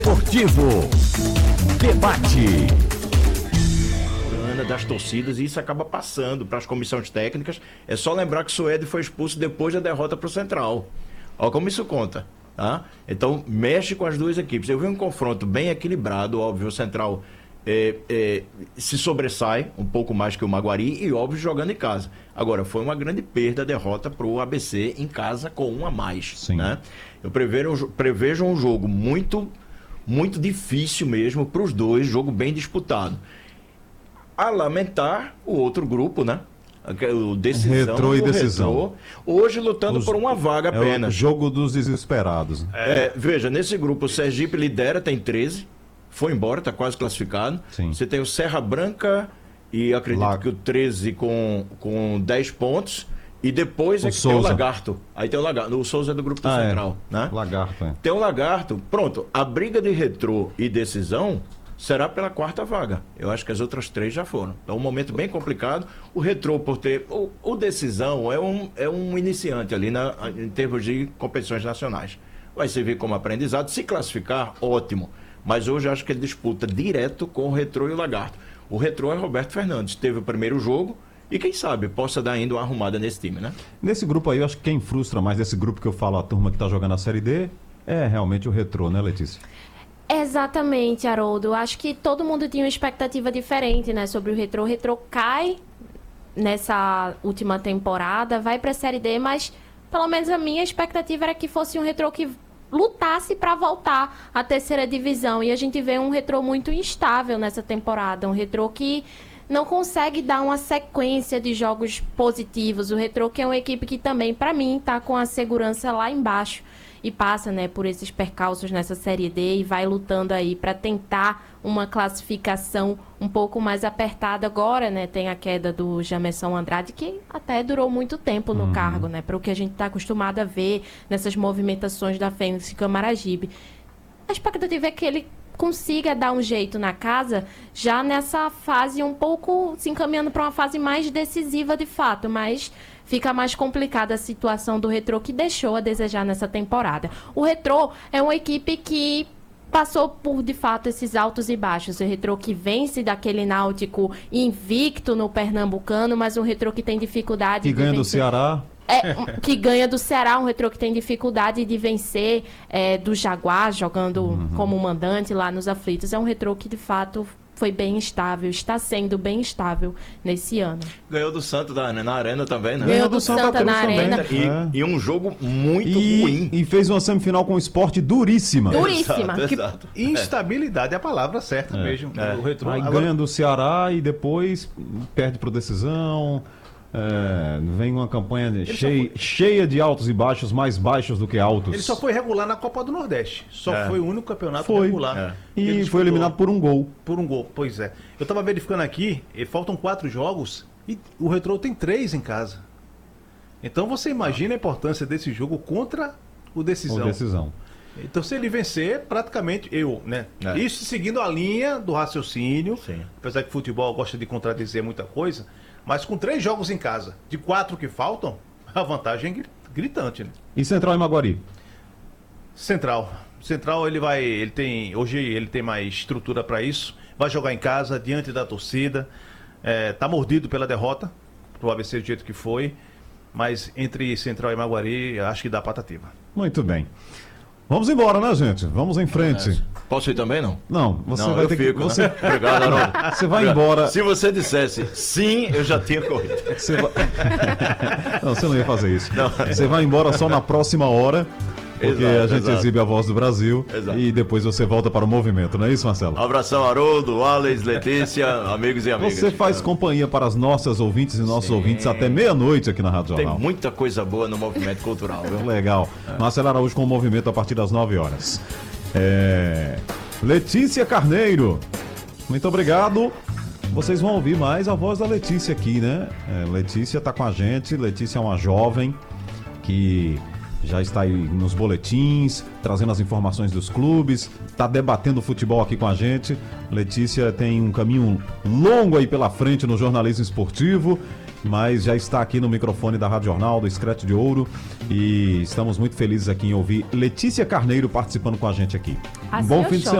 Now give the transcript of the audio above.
Esportivo Debate. Das torcidas, e isso acaba passando para as comissões técnicas. É só lembrar que o Suede foi expulso depois da derrota para o Central. Olha como isso conta, tá? Então mexe com as duas equipes. Eu vi um confronto bem equilibrado, óbvio, o Central se sobressai um pouco mais que o Maguari e, óbvio, jogando em casa. Agora, foi uma grande perda a derrota para o ABC em casa com um a mais. Sim. Né? Eu prevejo um jogo muito difícil mesmo para os dois, jogo bem disputado. A lamentar o outro grupo, né? O Decisão, Retrô e Decisão. Retrô, hoje lutando por uma vaga apenas. É o jogo dos desesperados. Veja, nesse grupo o Sergipe lidera, tem 13, foi embora, está quase classificado. Sim. Você tem o Serra Branca e acredito que o 13 com 10 pontos. E depois que tem o Lagarto. Aí tem o Lagarto. O Souza é do grupo do Central. Né? Lagarto, é. Tem o Lagarto. Pronto, a briga de Retrô e Decisão será pela quarta vaga. Eu acho que as outras 3 já foram. É um momento bem complicado. O Retrô, por ter... O Decisão é um iniciante ali em termos de competições nacionais. Vai servir como aprendizado. Se classificar, ótimo. Mas hoje eu acho que ele disputa direto com o Retrô e o Lagarto. O Retrô é Roberto Fernandes. Teve o primeiro jogo e quem sabe possa dar ainda uma arrumada nesse time, né? Nesse grupo aí, eu acho que quem frustra mais desse grupo que eu falo, a turma que tá jogando a Série D, é realmente o Retrô, né, Letícia? Exatamente, Haroldo. Acho que todo mundo tinha uma expectativa diferente, né, sobre o Retrô. O Retrô cai nessa última temporada, vai para a Série D, mas pelo menos a minha expectativa era que fosse um Retrô que lutasse para voltar à terceira divisão. E a gente vê um Retrô muito instável nessa temporada, um Retrô que não consegue dar uma sequência de jogos positivos. O Retrô que é uma equipe que também, para mim, está com a segurança lá embaixo e passa, né, por esses percalços nessa Série D e vai lutando aí para tentar uma classificação um pouco mais apertada agora, né? Tem a queda do Jamerson Andrade, que até durou muito tempo no cargo, né? Para o que a gente está acostumado a ver nessas movimentações da Fênix e Camaragibe. A expectativa é que ele consiga dar um jeito na casa já nessa fase um pouco se encaminhando para uma fase mais decisiva de fato, mas fica mais complicada a situação do Retrô, que deixou a desejar nessa temporada. O Retrô é uma equipe que passou por, de fato, esses altos e baixos. O Retrô que vence daquele Náutico invicto no Pernambucano, mas um Retrô que tem dificuldade que ganha do Ceará. Que ganha do Ceará, um Retrô que tem dificuldade de vencer do Jaguar, jogando como mandante lá nos aflitos. É um Retrô que, de fato, foi bem estável, está sendo bem estável nesse ano. Ganhou do Santa na Arena também, né? Ganhou do Santa na Arena. E um jogo muito ruim. E fez uma semifinal com um esporte duríssima. Duríssima. Exato. Instabilidade é a palavra certa mesmo. O Retrô. Aí ganha do Ceará e depois perde por decisão. Vem uma campanha cheia de altos e baixos, mais baixos do que altos. Ele só foi regular na Copa do Nordeste. Foi o único campeonato regular. E foi eliminado por um gol. Por um gol, pois é. Eu tava verificando aqui, faltam 4 jogos e o Retrô tem 3 em casa. Então você imagina a importância desse jogo contra o Decisão. Então, se ele vencer, praticamente isso seguindo a linha do raciocínio. Sim. Apesar que o futebol gosta de contradizer muita coisa. Mas com 3 jogos em casa, de 4 que faltam, a vantagem é gritante, né? E Central e Maguari? Central, hoje ele tem mais estrutura para isso. Vai jogar em casa, diante da torcida. Tá mordido pela derrota, pro ABC do jeito que foi. Mas entre Central e Maguari, acho que dá patativa. Muito bem. Vamos embora, né, gente? Vamos em frente. Posso ir também, não? Não, você vai ter que... Você... Obrigado, Haroldo. Você vai embora... Se você dissesse sim, eu já tinha corrido. Não, você não ia fazer isso. Não. Você vai embora só na próxima hora, porque a gente exibe a Voz do Brasil. Exato. E depois você volta para o movimento, não é isso, Marcelo? Abração, Haroldo, Alex, Letícia, amigos e amigas. Você faz companhia para as nossas ouvintes e nossos ouvintes até meia-noite aqui na Rádio Jornal. Tem muita coisa boa no movimento cultural, viu? Legal. Marcelo Araújo com o movimento a partir das 9 horas. Letícia Carneiro, muito obrigado. Vocês vão ouvir mais a voz da Letícia aqui, né? Letícia está com a gente. Letícia é uma jovem que já está aí nos boletins, trazendo as informações dos clubes, está debatendo futebol aqui com a gente. Letícia tem um caminho longo aí pela frente no jornalismo esportivo mas já está aqui no microfone da Rádio Jornal, do Scratch de Ouro, e estamos muito felizes aqui em ouvir Letícia Carneiro participando com a gente aqui. Assim Bom eu fim de choro. semana.